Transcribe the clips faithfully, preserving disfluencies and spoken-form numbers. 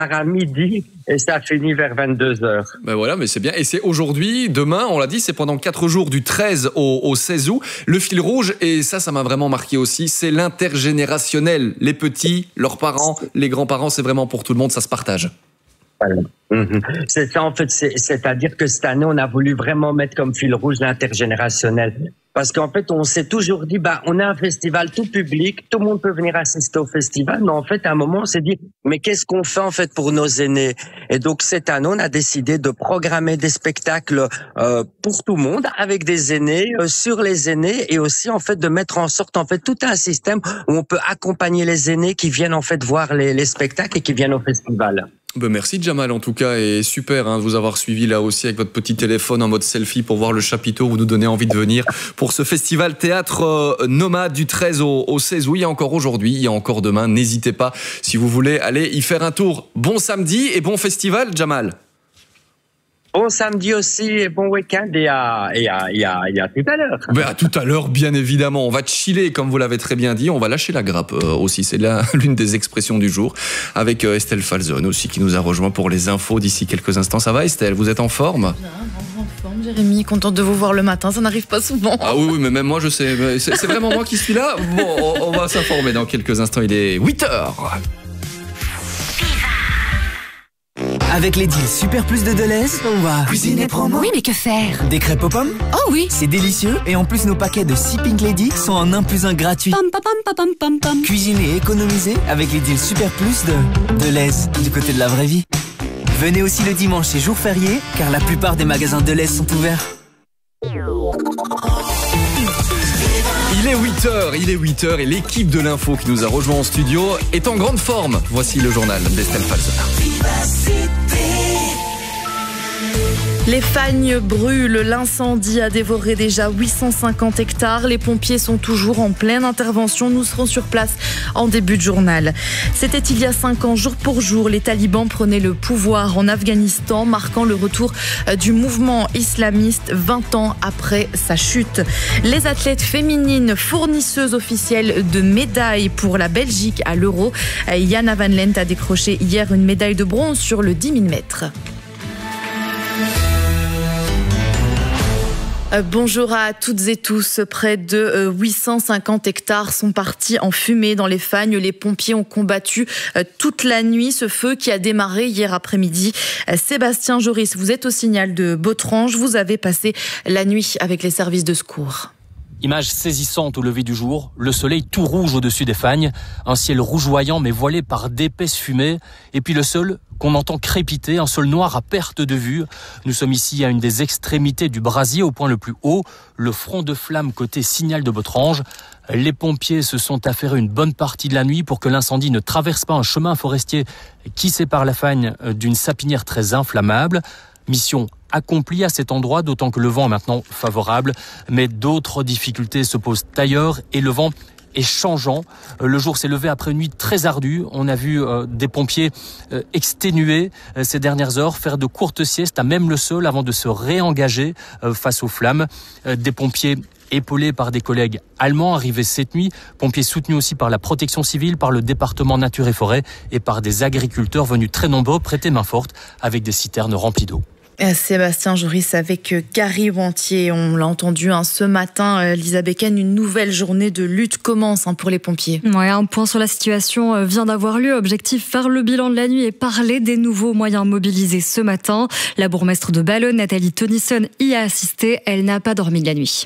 à midi et ça finit vers vingt-deux heures. Ben voilà, mais c'est bien. Et c'est aujourd'hui, demain, on l'a dit, c'est pendant quatre jours du treize au, au seize août. Le fil rouge, et ça, ça m'a vraiment marqué aussi, c'est l'intergénérationnel. Les petits, leurs parents, les grands-parents, c'est vraiment pour tout le monde, ça se partage. Voilà. Mm-hmm. C'est ça, en fait, c'est, c'est-à-dire que cette année, on a voulu vraiment mettre comme fil rouge l'intergénérationnel. Parce qu'en fait, on s'est toujours dit, bah, on a un festival tout public, tout le monde peut venir assister au festival, mais en fait, à un moment, on s'est dit, mais qu'est-ce qu'on fait, en fait, pour nos aînés? Et donc, cette année, on a décidé de programmer des spectacles, euh, pour tout le monde, avec des aînés, euh, sur les aînés, et aussi, en fait, de mettre en sorte, en fait, tout un système où on peut accompagner les aînés qui viennent, en fait, voir les, les spectacles et qui viennent au festival. Ben merci Jamal en tout cas, et super hein, de vous avoir suivi là aussi avec votre petit téléphone en mode selfie pour voir le chapiteau. Vous nous donnez envie de venir pour ce festival théâtre euh, nomade du treize au, au seize août. Il y a encore aujourd'hui, il y a encore demain. N'hésitez pas si vous voulez aller y faire un tour. Bon samedi et bon festival Jamal. Bon samedi aussi et bon week-end et à, et à, et à, et à tout à l'heure. Ben à tout à l'heure, bien évidemment. On va chiller, comme vous l'avez très bien dit. On va lâcher la grappe euh, aussi. C'est là l'une des expressions du jour. Avec euh, Estelle Falzone aussi qui nous a rejoint pour les infos d'ici quelques instants. Ça va Estelle? Vous êtes en forme? Bien, en forme Jérémy. Contente de vous voir le matin. Ça n'arrive pas souvent. Ah oui, oui, mais même moi je sais. C'est, c'est vraiment moi qui suis là. Bon, on, on va s'informer dans quelques instants. Il est huit heures. Avec les deals Super Plus de Deleuze, on va cuisiner promo. Oui, mais que faire? Des crêpes aux pommes? Oh oui. C'est délicieux et en plus nos paquets de six Pink Lady sont en un plus un gratuit. Pam, pam, pam, pam, pam, pam. Cuisiner et économiser avec les deals Super Plus de Deleuze, du côté de la vraie vie. Venez aussi le dimanche et jour férié, car la plupart des magasins Deleuze sont ouverts. Il est huit heures, il est huit heures et l'équipe de l'info qui nous a rejoint en studio est en grande forme. Voici le journal d'Estelle Falzone. Les Fagnes brûlent, l'incendie a dévoré déjà huit cent cinquante hectares. Les pompiers sont toujours en pleine intervention. Nous serons sur place en début de journal. C'était il y a cinq ans, jour pour jour, les talibans prenaient le pouvoir en Afghanistan, marquant le retour du mouvement islamiste vingt ans après sa chute. Les athlètes féminines fournisseuses officielles de médailles pour la Belgique à l'Euro. Jana Van Lent a décroché hier une médaille de bronze sur le dix mille mètres. Bonjour à toutes et tous. Près de huit cent cinquante hectares sont partis en fumée dans les Fagnes. Les pompiers ont combattu toute la nuit ce feu qui a démarré hier après-midi. Sébastien Joris, vous êtes au signal de Botrange. Vous avez passé la nuit avec les services de secours. Image saisissante au lever du jour, le soleil tout rouge au-dessus des Fagnes, un ciel rougeoyant mais voilé par d'épaisses fumées, et puis le sol qu'on entend crépiter, un sol noir à perte de vue. Nous sommes ici à une des extrémités du brasier, au point le plus haut, le front de flamme côté signal de Botrange. Les pompiers se sont affairés une bonne partie de la nuit pour que l'incendie ne traverse pas un chemin forestier qui sépare la Fagne d'une sapinière très inflammable. Mission accomplie à cet endroit, d'autant que le vent est maintenant favorable, mais d'autres difficultés se posent ailleurs et le vent est changeant. Le jour s'est levé après une nuit très ardue. On a vu euh, des pompiers euh, exténués euh, ces dernières heures, faire de courtes siestes à même le sol avant de se réengager euh, face aux flammes. Euh, des pompiers épaulés par des collègues allemands arrivés cette nuit, pompiers soutenus aussi par la protection civile, par le département nature et forêt et par des agriculteurs venus très nombreux prêter main forte avec des citernes remplies d'eau. Sébastien Joris avec Gary Wantier. On l'a entendu hein, ce matin, Lisa Becken, une nouvelle journée de lutte commence hein, pour les pompiers. Ouais, un point sur la situation vient d'avoir lieu. Objectif, faire le bilan de la nuit et parler des nouveaux moyens mobilisés ce matin. La bourgmestre de Ballonne, Nathalie Tennyson, y a assisté. Elle n'a pas dormi de la nuit.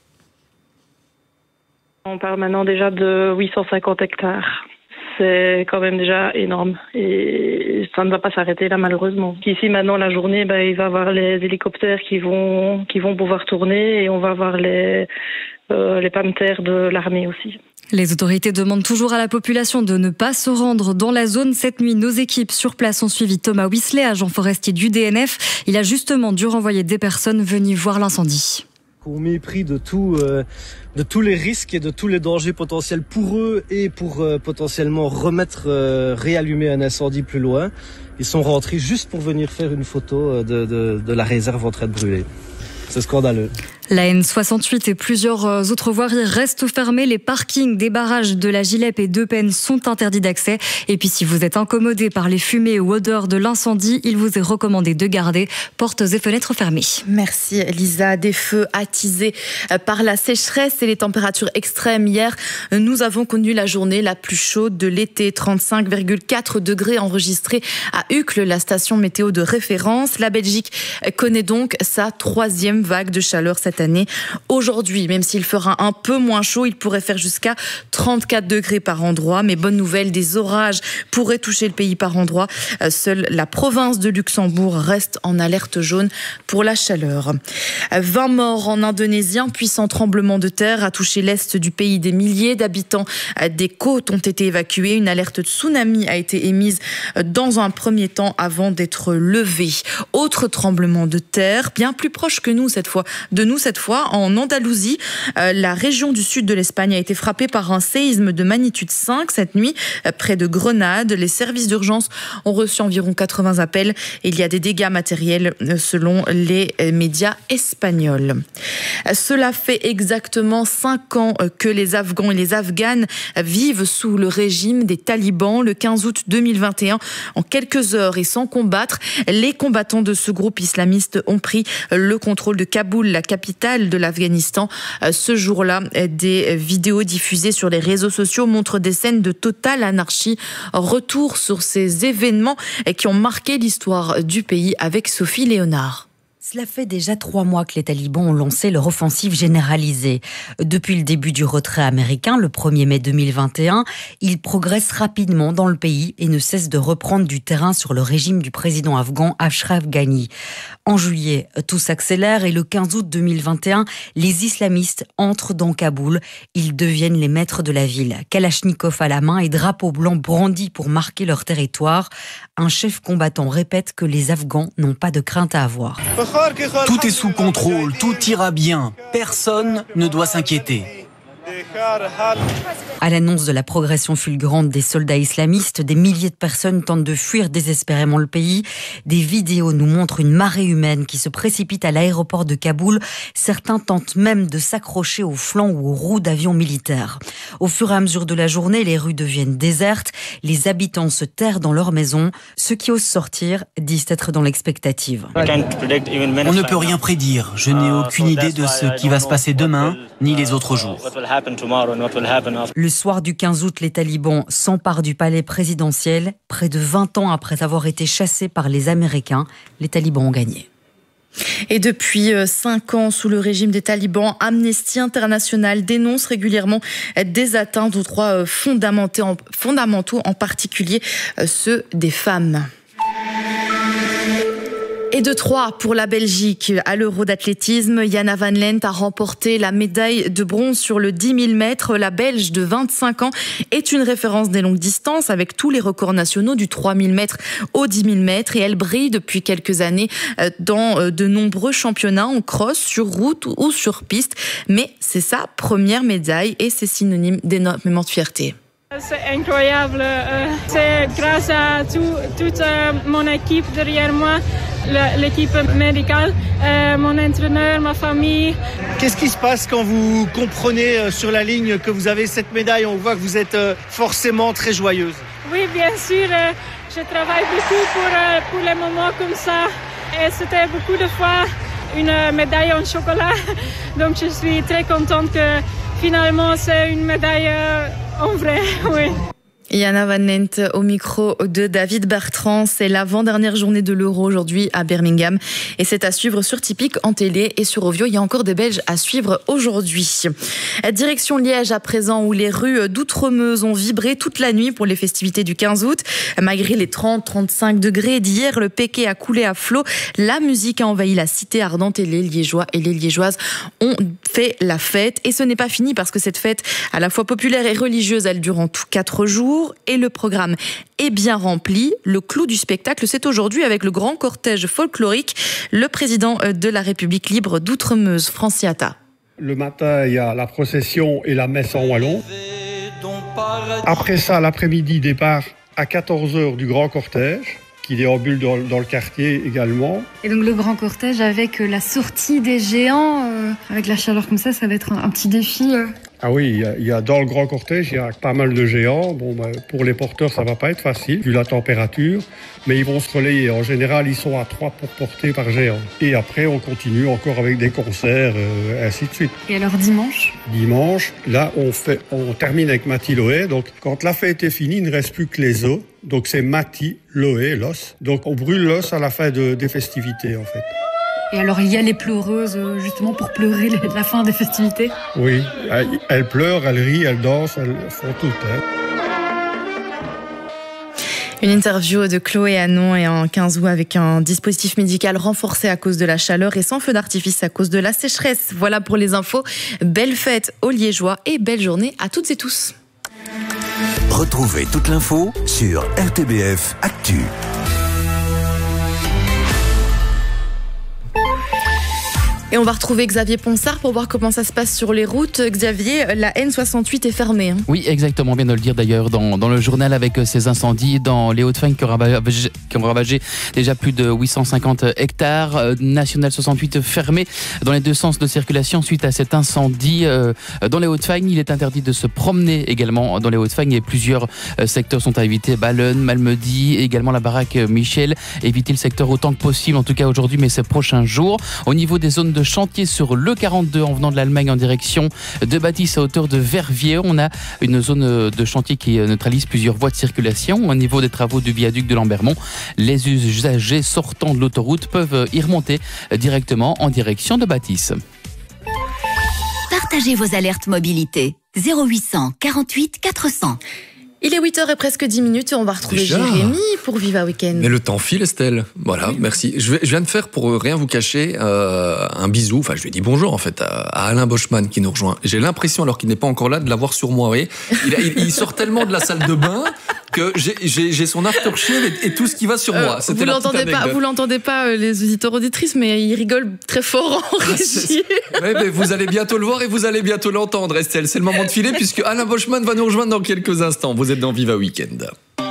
On parle maintenant déjà de huit cent cinquante hectares. C'est quand même déjà énorme et ça ne va pas s'arrêter là malheureusement. Ici maintenant la journée, ben, il va y avoir les hélicoptères qui vont qui vont pouvoir tourner et on va avoir les euh, les PAMTER de l'armée aussi. Les autorités demandent toujours à la population de ne pas se rendre dans la zone. Cette nuit, nos équipes sur place ont suivi Thomas Whistler, agent forestier du D N F. Il a justement dû renvoyer des personnes venues voir l'incendie. Au mépris de tout, euh, de tous les risques et de tous les dangers potentiels pour eux et pour euh, potentiellement remettre, euh, réallumer un incendie plus loin, ils sont rentrés juste pour venir faire une photo de, de, de la réserve en train de brûler. C'est scandaleux. La N soixante-huit et plusieurs autres voiries restent fermées. Les parkings des barrages de la Gilep et d'Eupen sont interdits d'accès. Et puis si vous êtes incommodé par les fumées ou odeurs de l'incendie, il vous est recommandé de garder portes et fenêtres fermées. Merci Lisa. Des feux attisés par la sécheresse et les températures extrêmes. Hier, nous avons connu la journée la plus chaude de l'été. trente-cinq virgule quatre degrés enregistrés à Uccle, la station météo de référence. La Belgique connaît donc sa troisième vague de chaleur cette année. Aujourd'hui, même s'il fera un peu moins chaud, il pourrait faire jusqu'à trente-quatre degrés par endroit. Mais bonne nouvelle, des orages pourraient toucher le pays par endroit. Seule la province de Luxembourg reste en alerte jaune pour la chaleur. vingt morts en Indonésie. Un puissant tremblement de terre a touché l'est du pays. Des milliers d'habitants des côtes ont été évacués. Une alerte de tsunami a été émise dans un premier temps avant d'être levée. Autre tremblement de terre, bien plus proche que nous cette fois, de nous cette fois, en Andalousie. Euh, la région du sud de l'Espagne a été frappée par un séisme de magnitude cinq cette nuit, euh, près de Grenade. Les services d'urgence ont reçu environ quatre-vingts appels et il y a des dégâts matériels euh, selon les euh, médias espagnols. Euh, cela fait exactement cinq ans euh, que les Afghans et les Afghanes euh, vivent sous le régime des talibans. Le quinze août deux mille vingt et un, en quelques heures et sans combattre, les combattants de ce groupe islamiste ont pris euh, le contrôle de Kaboul, la capitale de l'Afghanistan. Ce jour-là, des vidéos diffusées sur les réseaux sociaux montrent des scènes de totale anarchie. Retour sur ces événements qui ont marqué l'histoire du pays avec Sophie Léonard. Cela fait déjà trois mois que les talibans ont lancé leur offensive généralisée. Depuis le début du retrait américain, le premier mai deux mille vingt et un, ils progressent rapidement dans le pays et ne cessent de reprendre du terrain sur le régime du président afghan Ashraf Ghani. En juillet, tout s'accélère et le quinze août deux mille vingt et un, les islamistes entrent dans Kaboul. Ils deviennent les maîtres de la ville. Kalachnikov à la main et drapeau blanc brandis pour marquer leur territoire. Un chef combattant répète que les Afghans n'ont pas de crainte à avoir. Tout est sous contrôle, tout ira bien. Personne ne doit s'inquiéter. À l'annonce de la progression fulgurante des soldats islamistes, des milliers de personnes tentent de fuir désespérément le pays. Des vidéos nous montrent une marée humaine qui se précipite à l'aéroport de Kaboul. Certains tentent même de s'accrocher aux flancs ou aux roues d'avions militaires. Au fur et à mesure de la journée, les rues deviennent désertes. Les habitants se terrent dans leurs maisons. Ceux qui osent sortir disent être dans l'expectative. On ne peut rien prédire. Je n'ai aucune idée de ce qui va se passer demain, ni les autres jours. Le soir du quinze août, les talibans s'emparent du palais présidentiel. Près de vingt ans après avoir été chassés par les Américains, les talibans ont gagné. Et depuis cinq ans, sous le régime des talibans, Amnesty International dénonce régulièrement des atteintes aux droits fondamentaux, en particulier ceux des femmes. Et de trois pour la Belgique. À l'Euro d'athlétisme, Jana Van Lent a remporté la médaille de bronze sur le dix mille mètres. La Belge de vingt-cinq ans est une référence des longues distances avec tous les records nationaux du trois mille mètres au dix mille mètres. Et elle brille depuis quelques années dans de nombreux championnats en cross, sur route ou sur piste. Mais c'est sa première médaille et c'est synonyme d'énormément de fierté. C'est incroyable. C'est grâce à tout, toute mon équipe derrière moi, l'équipe médicale, mon entraîneur, ma famille. Qu'est-ce qui se passe quand vous comprenez sur la ligne que vous avez cette médaille? On voit que vous êtes forcément très joyeuse. Oui, bien sûr. Je travaille beaucoup pour, pour les moments comme ça. Et c'était beaucoup de fois une médaille en chocolat. Donc je suis très contente que finalement c'est une médaille en vrai, oui. Jana Van Lent au micro de David Bertrand. C'est l'avant-dernière journée de l'Euro aujourd'hui à Birmingham. Et c'est à suivre sur Tipeee, en télé et sur Ovio. Il y a encore des Belges à suivre aujourd'hui. Direction Liège à présent, où les rues d'Outremeuse ont vibré toute la nuit pour les festivités du quinze août. Malgré les trente à trente-cinq degrés d'hier, le Péquet a coulé à flot. La musique a envahi la cité ardente et les Liégeois et les Liégeoises ont fait la fête. Et ce n'est pas fini parce que cette fête, à la fois populaire et religieuse, elle dure en tout quatre jours. Et le programme est bien rempli. Le clou du spectacle, c'est aujourd'hui avec le grand cortège folklorique, le président de la République libre d'Outremeuse, Franciata. Le matin, il y a la procession et la messe en wallon. Après ça, l'après-midi, départ à quatorze heures du grand cortège, qui déambulent dans, dans le quartier également. Et donc le grand cortège avec la sortie des géants, euh, avec la chaleur comme ça, ça va être un, un petit défi. Euh. Ah oui, il y, a, il y a dans le grand cortège, il y a pas mal de géants. Bon, ben, pour les porteurs, ça va pas être facile, vu la température, mais ils vont se relayer. En général, ils sont à trois pour porter par géant. Et après, on continue encore avec des concerts, euh, ainsi de suite. Et alors dimanche ? Dimanche, là, on fait, on termine avec Mati Loé. Donc, quand la fête est finie, il ne reste plus que les os. Donc, c'est Mati Loé, l'os. Donc, on brûle l'os à la fin de, des festivités, en fait. Et alors, il y a les pleureuses, justement, pour pleurer la fin des festivités ? Oui, elles pleurent, elles rient, elles dansent, elles font tout. Hein. Une interview de Chloé Hanon et en quinze août avec un dispositif médical renforcé à cause de la chaleur et sans feu d'artifice à cause de la sécheresse. Voilà pour les infos. Belle fête aux Liégeois et belle journée à toutes et tous. Retrouvez toute l'info sur R T B F Actu. Et on va retrouver Xavier Ponsard pour voir comment ça se passe sur les routes. Xavier, la N soixante-huit est fermée. Hein. Oui, exactement. On vient de le dire d'ailleurs dans, dans le journal avec ces incendies dans les Hauts-de-Fagne qui ont ravagé, qui ont ravagé déjà plus de huit cent cinquante hectares. National soixante-huit fermé dans les deux sens de circulation suite à cet incendie. Dans les Hauts-de-Fagne, il est interdit de se promener également dans les Hauts-de-Fagne et plusieurs secteurs sont à éviter. Ballonne, Malmedy, également la baraque Michel. Éviter le secteur autant que possible, en tout cas aujourd'hui, mais ces prochains jours. Au niveau des zones de chantier sur le quarante-deux en venant de l'Allemagne en direction de Bâtisse à hauteur de Verviers. On a une zone de chantier qui neutralise plusieurs voies de circulation. Au niveau des travaux du viaduc de Lambermont, les usagers sortant de l'autoroute peuvent y remonter directement en direction de Bâtisse. Partagez vos alertes mobilité. zéro huit cent quarante-huit quatre cents. Il est huit heures et presque dix minutes et on va retrouver Déjà Jérémy pour Viva Weekend. Mais le temps file, Estelle. Voilà, merci. Je, vais, je viens de faire, pour rien vous cacher, euh, un bisou, enfin je lui ai dit bonjour en fait, à, à Alain Boschman qui nous rejoint. J'ai l'impression, alors qu'il n'est pas encore là, de l'avoir sur moi. Vous voyez, il, a, il, il sort tellement de la salle de bain que j'ai, j'ai, j'ai son aftershave et, et tout ce qui va sur euh, moi. C'était vous la l'entendez petite pas, vous l'entendez pas, les auditeurs auditrices, mais il rigole très fort en régie. Ouais, mais vous allez bientôt le voir et vous allez bientôt l'entendre, Estelle. C'est le moment de filer puisque Alain Boschman va nous rejoindre dans quelques instants. Vous êtes dans Viva Weekend.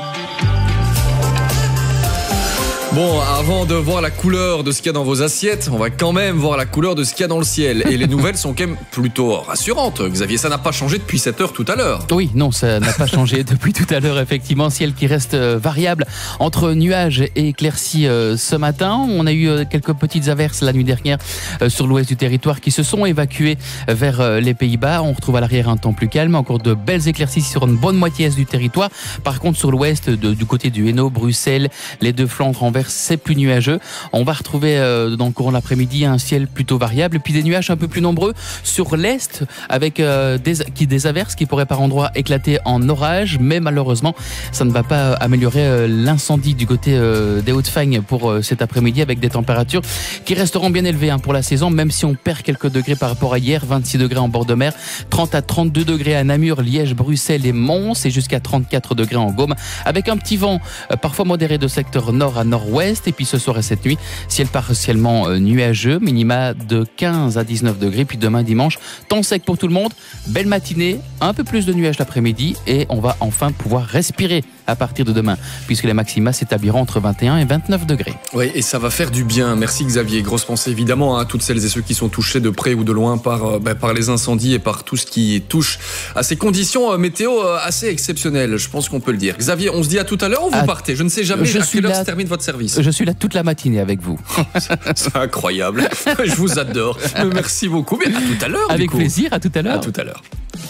Bon, avant de voir la couleur de ce qu'il y a dans vos assiettes, on va quand même voir la couleur de ce qu'il y a dans le ciel. Et les nouvelles sont quand même plutôt rassurantes. Xavier, ça n'a pas changé depuis sept heures tout à l'heure. Oui, non, ça n'a pas changé depuis tout à l'heure, effectivement. Ciel qui reste variable entre nuages et éclaircies ce matin. On a eu quelques petites averses la nuit dernière sur l'ouest du territoire qui se sont évacuées vers les Pays-Bas. On retrouve à l'arrière un temps plus calme, encore de belles éclaircies sur une bonne moitié est du territoire. Par contre, sur l'ouest, de, du côté du Hainaut, Bruxelles, les deux Flandres, Anvers, c'est plus nuageux. On va retrouver euh, dans le courant de l'après-midi un ciel plutôt variable et puis des nuages un peu plus nombreux sur l'est avec euh, des, qui, des averses qui pourraient par endroits éclater en orage, mais malheureusement ça ne va pas améliorer euh, l'incendie du côté euh, des Hauts-de-Fagne pour euh, cet après-midi avec des températures qui resteront bien élevées hein, pour la saison, même si on perd quelques degrés par rapport à hier. Vingt-six degrés en bord de mer, trente à trente-deux degrés à Namur, Liège, Bruxelles et Mons et jusqu'à trente-quatre degrés en Gaume avec un petit vent euh, parfois modéré de secteur nord à nord-ouest. Et puis ce soir et cette nuit, ciel partiellement nuageux, minima de quinze à dix-neuf degrés. Puis demain dimanche, temps sec pour tout le monde, belle matinée, un peu plus de nuages l'après-midi et on va enfin pouvoir respirer à partir de demain, puisque les maxima s'établiront entre vingt et un et vingt-neuf degrés. Oui, et ça va faire du bien. Merci Xavier. Grosse pensée évidemment à toutes celles et ceux qui sont touchés de près ou de loin par, bah, par les incendies et par tout ce qui touche à ces conditions euh, météo euh, assez exceptionnelles, je pense qu'on peut le dire. Xavier, on se dit à tout à l'heure ou vous à... partez? Je ne sais jamais je à quelle heure là... se termine votre service. Je suis là toute la matinée avec vous. C'est incroyable. Je vous adore. Merci beaucoup. Mais à tout à l'heure. Avec plaisir, à tout à l'heure. À tout à l'heure.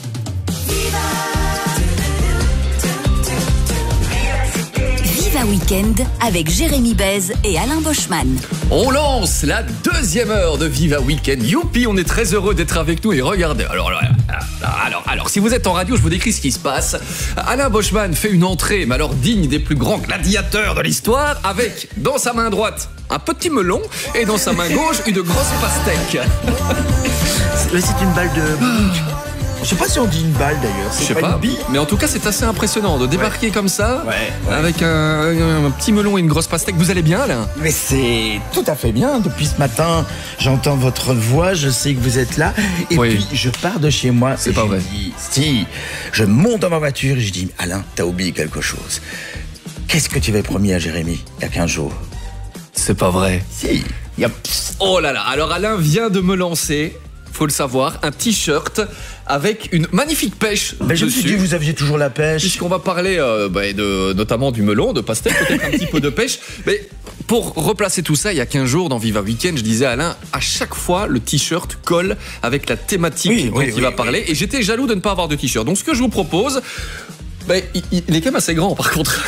Viva Weekend avec Jérémy Bèze et Alain Boschman. On lance la deuxième heure de Viva Weekend. Youpi, on est très heureux d'être avec nous et regardez. Alors, alors, alors, alors, si vous êtes en radio, je vous décris ce qui se passe. Alain Boschman fait une entrée, mais alors digne des plus grands gladiateurs de l'histoire, avec dans sa main droite un petit melon et dans sa main gauche une grosse pastèque. C'est, c'est une balle de. Je sais pas si on dit une balle d'ailleurs. Je sais pas, pas mais en tout cas c'est assez impressionnant de débarquer ouais. comme ça, ouais, ouais. avec un, un petit melon et une grosse pastèque. Vous allez bien Alain? Mais c'est tout à fait bien. Depuis ce matin, j'entends votre voix, je sais que vous êtes là. Et oui. puis je pars de chez moi. C'est pas vrai. Dis, si, je monte dans ma voiture et je dis Alain, t'as oublié quelque chose. Qu'est-ce que tu avais promis à Jérémy il y a quinze jours? C'est pas vrai. Si. Y a... Oh là là, alors Alain vient de me lancer, faut le savoir, un t-shirt avec une magnifique pêche ben, je me suis dit que vous aviez toujours la pêche. Puisqu'on va parler euh, bah, de, notamment du melon, de pastèque, peut-être un petit peu de pêche. Mais pour replacer tout ça, il y a quinze jours dans Viva Weekend, je disais à Alain, à chaque fois, le t-shirt colle avec la thématique oui, dont oui, il oui, va oui. parler. Et j'étais jaloux de ne pas avoir de t-shirt. Donc ce que je vous propose... Ben, il, il est quand même assez grand par contre.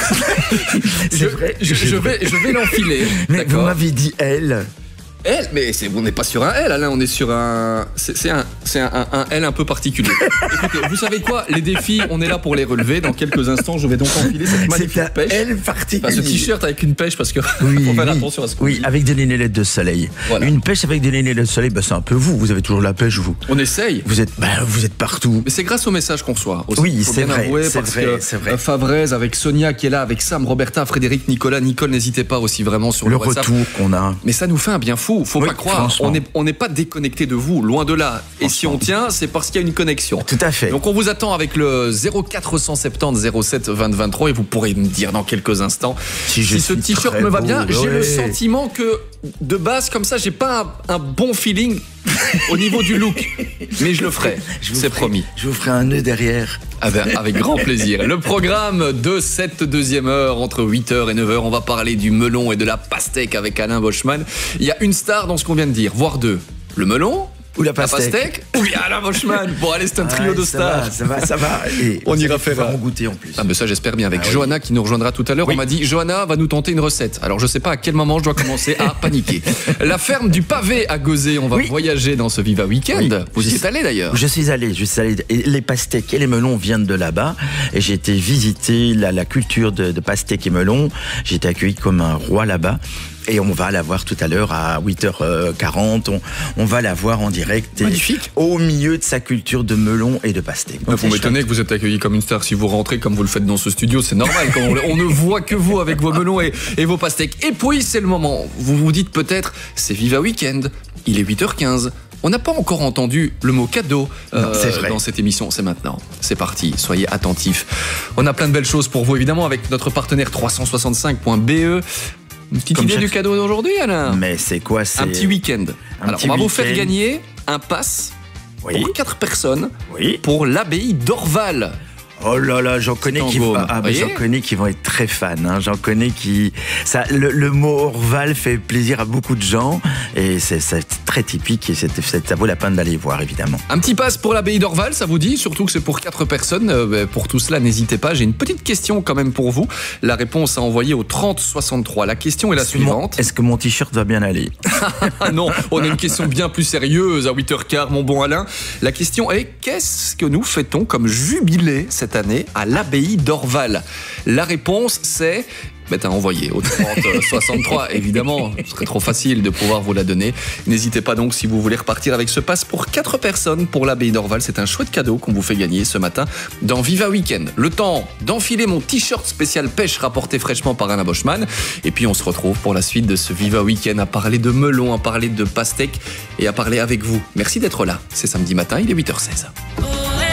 je, vrai, je, je vais, je vais l'enfiler. Mais vous m'avez dit elle. L, mais c'est, on n'est pas sur un L, Alain, on est sur un. C'est, c'est, un, c'est un, un, un L un peu particulier. Écoutez, vous savez quoi? Les défis, on est là pour les relever. Dans quelques instants, je vais donc enfiler cette magnifique pêche. L particulier. Enfin, ce t-shirt avec une pêche, parce que oui, faut faire oui, attention à ce qu'on Oui, dit. avec des lunettes de soleil. Voilà. Une pêche avec des lunettes de soleil, bah, c'est un peu vous. Vous avez toujours la pêche, vous. On essaye. Vous êtes, bah, vous êtes partout. Mais c'est grâce au message qu'on reçoit. Aussi. Oui, faut c'est bien vrai. Avouer, c'est parce vrai, que c'est vrai. Favrez avec Sonia qui est là, avec Sam, Roberta, Frédéric, Nicolas, Nicole, n'hésitez pas aussi vraiment sur le, le WhatsApp. retour qu'on a. Mais ça nous fait un bien fou. Faut oui, pas croire. On n'est on n'est pas déconnecté de vous, loin de là. Et si on tient, c'est parce qu'il y a une connexion. Tout à fait. Donc on vous attend avec le zéro quatre cent soixante-dix zéro sept vingt vingt-trois et vous pourrez me dire dans quelques instants si, si ce t-shirt me va bien. Beau, j'ai ouais. le sentiment que de base comme ça, j'ai pas un, un bon feeling au niveau du look, mais je le ferai. Je c'est ferai, promis. Je vous ferai un nœud derrière. Ah ben, avec grand plaisir. Le programme de cette deuxième heure, entre huit heures et neuf heures, on va parler du melon et de la pastèque avec Alain Boschman. Il y a une star dans ce qu'on vient de dire, voire deux. Le melon ou la pastèque, la pastèque ou bien Alain Boschman. Bon, allez, c'est un trio ouais, de ça stars. Va, ça va, ça va. Et on ira faire un goûter en plus. Ah, mais ça, j'espère bien. Avec ah, Johanna oui. qui nous rejoindra tout à l'heure. Oui. On m'a dit, Johanna va nous tenter une recette. Alors, je sais pas à quel moment je dois commencer à paniquer. La ferme du Pavé à Gauzé. On va oui. voyager dans ce Viva Weekend. Oui. Vous y êtes allé d'ailleurs? Je suis allé. Je suis allé. Et les pastèques et les melons viennent de là-bas. Et j'ai été visiter la, la culture de, de pastèques et melons. J'ai été accueilli comme un roi là-bas. Et on va la voir tout à l'heure à huit heures quarante. On, on va la voir en direct. Magnifique. Au milieu de sa culture de melon et de pastèque. Donc vous m'étonnez que vous êtes accueilli comme une star. Si vous rentrez comme vous le faites dans ce studio, c'est normal. Quand on, on ne voit que vous avec vos melons et, et vos pastèques. Et puis, c'est le moment. Vous vous dites peut-être, c'est Viva Weekend. Il est huit heures quinze. On n'a pas encore entendu le mot cadeau euh, non, dans cette émission, c'est maintenant. C'est parti, soyez attentifs. On a plein de belles choses pour vous, évidemment, avec notre partenaire trois cent soixante-cinq point B E. Une petite Comme idée chaque... du cadeau d'aujourd'hui, Alain? Mais c'est quoi? C'est un petit week-end. Un Alors, petit on va week-end. vous faire gagner un pass oui. pour quatre personnes oui. pour l'abbaye d'Orval. Oh là là, j'en connais qui vont, ah, mais j'en connais qui vont être très fans. Hein. J'en connais qui, ça, le, le mot Orval fait plaisir à beaucoup de gens et c'est, c'est très typique et c'est, c'est, ça vaut la peine d'aller voir évidemment. Un petit pass pour l'abbaye d'Orval, ça vous dit? Surtout que c'est pour quatre personnes. Euh, pour tout cela, n'hésitez pas. J'ai une petite question quand même pour vous. La réponse à envoyer au trente soixante-trois. La question est la est-ce suivante. Mon, est-ce que mon t-shirt va bien aller? Non, on a une question bien plus sérieuse à huit heures quinze, mon bon Alain. La question est qu'est-ce que nous fêtons comme jubilé cette année à l'abbaye d'Orval? La réponse c'est ben t'as envoyé au trente soixante-trois, évidemment, ce serait trop facile de pouvoir vous la donner. N'hésitez pas donc si vous voulez repartir avec ce pass pour quatre personnes pour l'abbaye d'Orval. C'est un chouette cadeau qu'on vous fait gagner ce matin dans Viva Weekend. Le temps d'enfiler mon t-shirt spécial pêche rapporté fraîchement par Alain Boschman. Et puis on se retrouve pour la suite de ce Viva Weekend à parler de melon, à parler de pastèque et à parler avec vous. Merci d'être là. C'est samedi matin, il est huit heures seize.